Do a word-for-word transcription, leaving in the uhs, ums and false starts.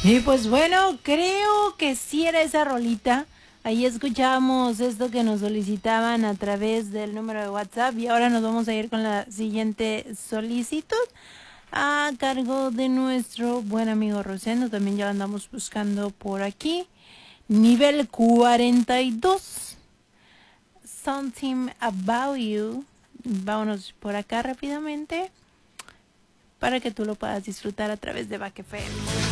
Y pues bueno, creo que sí era esa rolita. Ahí escuchamos esto que nos solicitaban a través del número de WhatsApp y ahora nos vamos a ir con la siguiente solicitud a cargo de nuestro buen amigo Rosendo. También ya andamos buscando por aquí. Nivel cuarenta y dos. Something About You. Vámonos por acá rápidamente para que tú lo puedas disfrutar a través de Back F M.